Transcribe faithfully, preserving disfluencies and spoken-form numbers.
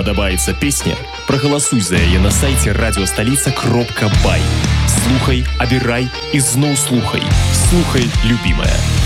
Падабаецца песня? Прагаласуй за яе на сайце радиостолица кропка бай. Слухай, абірай і зноў слухай. Слухай, любимая.